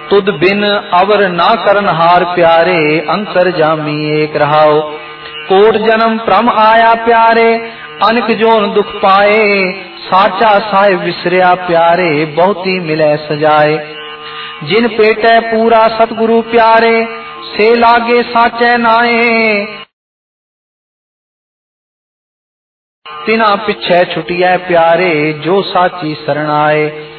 तुद बिन अवर ना करनहार प्यारे, अंतर जामी एक रहाओ। कोट जन्म प्रम आया प्यारे, अनक जोन दुख पाए। साचा साहिब विसरिया प्यारे, बहुती मिले सजाए। जिन पेटे पूरा सतगुरु प्यारे, से लागे साचे नाए। तिना पिछे छुटिया प्यारे, जो साची शरण आए।